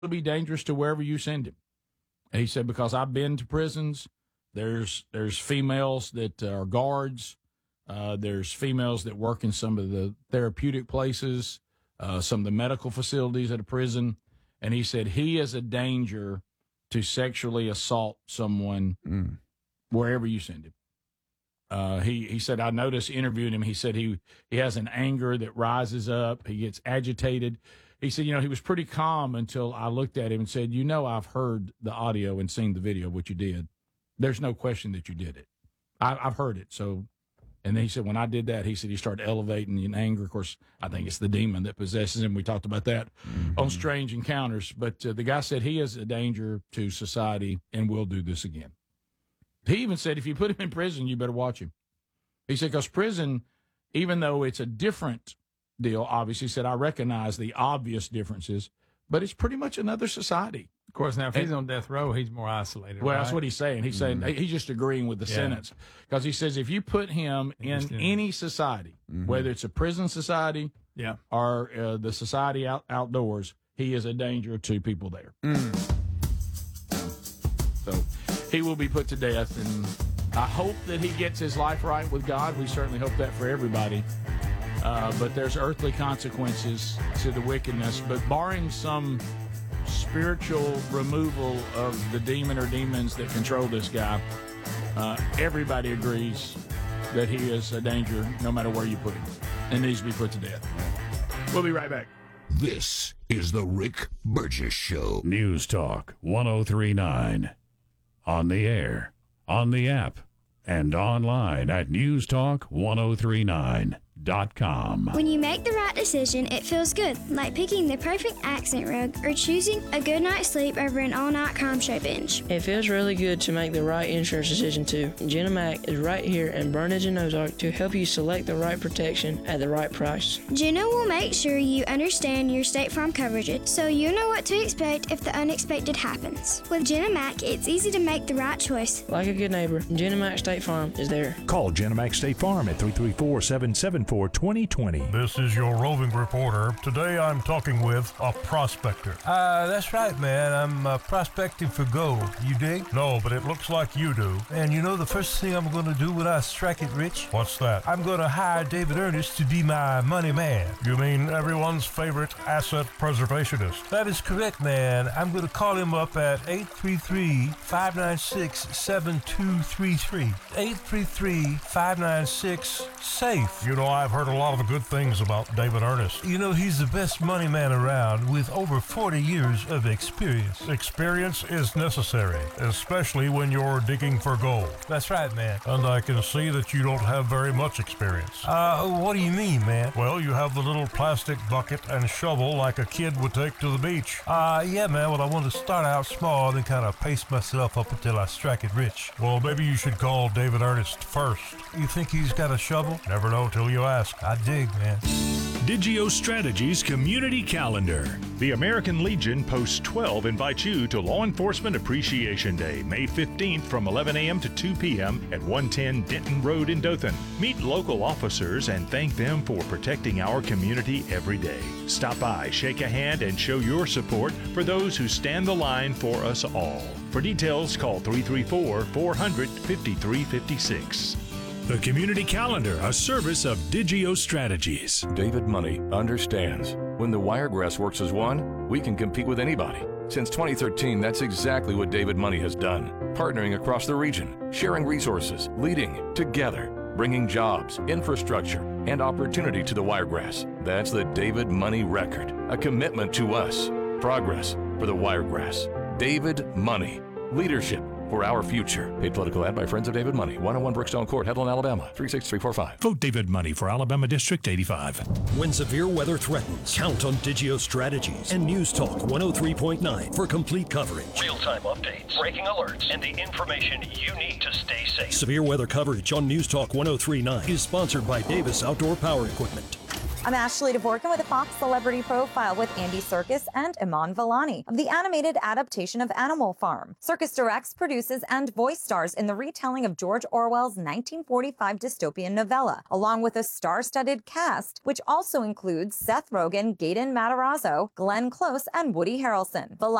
be dangerous to wherever you send him. And he said, because I've been to prisons, there's females that are guards, there's females that work in some of the therapeutic places, some of the medical facilities at a prison. And he said he is a danger to sexually assault someone wherever you send him. He said, I noticed interviewing him, he said he has an anger that rises up. He gets agitated. He said, he was pretty calm until I looked at him and said, I've heard the audio and seen the video of what you did. There's no question that you did it. I've heard it. So, and then he said, when I did that, he said he started elevating in anger. Of course, I think it's the demon that possesses him. We talked about that on Strange Encounters. But the guy said he is a danger to society and will do this again. He even said, if you put him in prison, you better watch him. He said, because prison, even though it's a different deal, obviously, he said, I recognize the obvious differences, but it's pretty much another society. Of course, now, if he's on death row, he's more isolated. Well, right? That's what he's saying. He's saying he's just agreeing with the sentence. Because he says if you put him in any society, whether it's a prison society or the society outdoors, he is a danger to people there. So he will be put to death, and I hope that he gets his life right with God. We certainly hope that for everybody. But there's earthly consequences to the wickedness. But barring some spiritual removal of the demon or demons that control this guy, everybody agrees that he is a danger no matter where you put him and needs to be put to death. We'll be right back. This is the Rick Burgess Show. News Talk 1039. On the air, on the app, and online at newstalk1039.com. When you make the right decision, it feels good, like picking the perfect accent rug or choosing a good night's sleep over an all-night crime show binge. It feels really good to make the right insurance decision, too. Jenna Mac is right here in Burnage and Ozark to help you select the right protection at the right price. Jenna will make sure you understand your State Farm coverages, so you know what to expect if the unexpected happens. With Jenna Mac, it's easy to make the right choice. Like a good neighbor, Jenna Mac State Farm is there. Call Jenna Mac State Farm at 334-774-2020. This is your roving reporter. Today I'm talking with a prospector. That's right, man. I'm prospecting for gold. You dig? No, but it looks like you do. And you know the first thing I'm going to do when I strike it rich? What's that? I'm going to hire David Ernest to be my money man. You mean everyone's favorite asset preservationist? That is correct, man. I'm going to call him up at 833-596-7233. 833-596-SAFE. You know, I've heard a lot of good things about David Ernest. You know, he's the best money man around with over 40 years of experience. Experience is necessary, especially when you're digging for gold. That's right, man. And I can see that you don't have very much experience. What do you mean, man? Well, you have the little plastic bucket and shovel like a kid would take to the beach. Yeah, man. Well, I want to start out small, then kind of pace myself up until I strike it rich. Well, maybe you should call David Ernest first. You think he's got a shovel? Never know till you ask. I dig, man. Digio Strategies Community Calendar. The American Legion Post 12 invites you to Law Enforcement Appreciation Day, May 15th from 11 a.m. to 2 p.m. at 110 Denton Road in Dothan. Meet local officers and thank them for protecting our community every day. Stop by, shake a hand, and show your support for those who stand the line for us all. For details, call 334-400-5356. The Community Calendar, a service of Digio Strategies. David Money understands. When the Wiregrass works as one, we can compete with anybody. Since 2013, that's exactly what David Money has done. Partnering across the region, sharing resources, leading together, bringing jobs, infrastructure, and opportunity to the Wiregrass. That's the David Money record. A commitment to us. Progress for the Wiregrass. David Money. Leadership for our future. Paid political ad by Friends of David Money. 101 Brookstone Court, Headland, Alabama. 36345. Vote David Money for Alabama District 85. When severe weather threatens, count on Digio Strategies and News Talk 103.9 for complete coverage. Real-time updates, breaking alerts, and the information you need to stay safe. Severe weather coverage on News Talk 103.9 is sponsored by Davis Outdoor Power Equipment. I'm Ashley Dvorkin with a Fox Celebrity Profile with Andy Serkis and Iman Vellani of the animated adaptation of Animal Farm. Serkis directs, produces, and voice stars in the retelling of George Orwell's 1945 dystopian novella, along with a star-studded cast, which also includes Seth Rogen, Gaten Matarazzo, Glenn Close, and Woody Harrelson.